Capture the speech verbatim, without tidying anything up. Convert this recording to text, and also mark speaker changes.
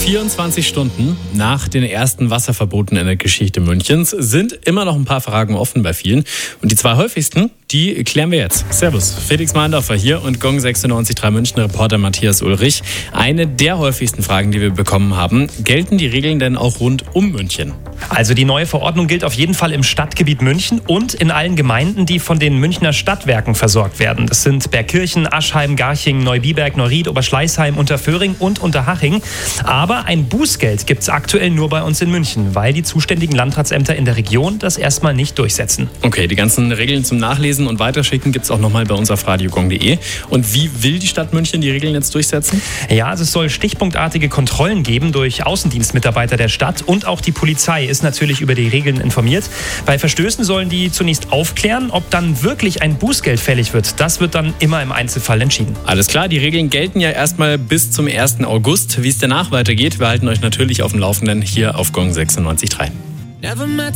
Speaker 1: vierundzwanzig Stunden nach den ersten Wasserverboten in der Geschichte Münchens sind immer noch ein paar Fragen offen bei vielen. Und die zwei häufigsten, die klären wir jetzt. Servus, Felix Mahndorfer hier und Gong sechsundneunzig Komma drei München Reporter Matthias Ulrich. Eine der häufigsten Fragen, die wir bekommen haben: Gelten die Regeln denn auch rund um München?
Speaker 2: Also die neue Verordnung gilt auf jeden Fall im Stadtgebiet München und in allen Gemeinden, die von den Münchner Stadtwerken versorgt werden. Das sind Bergkirchen, Aschheim, Garching, Neubiberg, Neuried, Oberschleißheim, Unterföhring und Unterhaching. Aber ein Bußgeld gibt es aktuell nur bei uns in München, weil die zuständigen Landratsämter in der Region das erstmal nicht durchsetzen.
Speaker 1: Okay, die ganzen Regeln zum Nachlesen und Weiterschicken gibt es auch nochmal bei uns auf radiogong punkt de. Und wie will die Stadt München die Regeln jetzt durchsetzen?
Speaker 2: Ja, also es soll stichpunktartige Kontrollen geben durch Außendienstmitarbeiter der Stadt, und auch die Polizei ist natürlich über die Regeln informiert. Bei Verstößen sollen die zunächst aufklären. Ob dann wirklich ein Bußgeld fällig wird, das wird dann immer im Einzelfall entschieden.
Speaker 1: Alles klar, die Regeln gelten ja erstmal bis zum ersten August. Wie es danach weitergeht, wir halten euch natürlich auf dem Laufenden hier auf Gong sechsundneunzig Komma drei.